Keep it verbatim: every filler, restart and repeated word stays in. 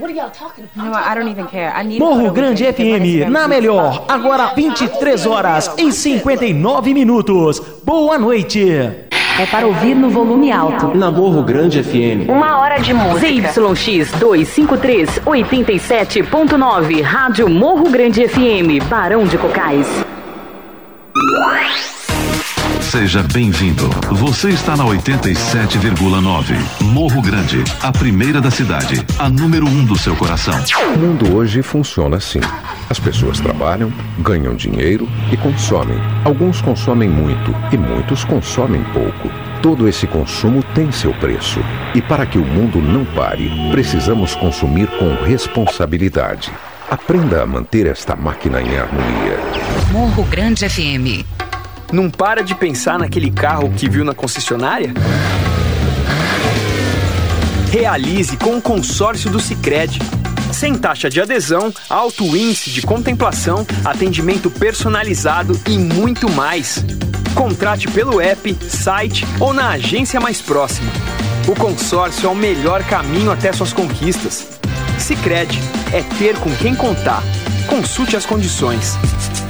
No, I don't even care. I need Morro Grande F M, na melhor, agora vinte e três horas e cinquenta e nove minutos. Boa noite. É para ouvir no volume alto. Na Morro Grande F M. Uma hora de música. Z Y X duzentos e cinquenta e três, oitenta e sete ponto nove, Rádio Morro Grande F M, Barão de Cocais. Seja bem-vindo. Você está na oitenta e sete vírgula nove. Morro Grande, a primeira da cidade, a número um do seu coração. O mundo hoje funciona assim. As pessoas trabalham, ganham dinheiro e consomem. Alguns consomem muito e muitos consomem pouco. Todo esse consumo tem seu preço. E para que o mundo não pare, precisamos consumir com responsabilidade. Aprenda a manter esta máquina em harmonia. Morro Grande F M. Não para de pensar naquele carro que viu na concessionária? Realize com o consórcio do Sicredi. Sem taxa de adesão, alto índice de contemplação, atendimento personalizado e muito mais. Contrate pelo app, site ou na agência mais próxima. O consórcio é o melhor caminho até suas conquistas. Sicredi é ter com quem contar. Consulte as condições.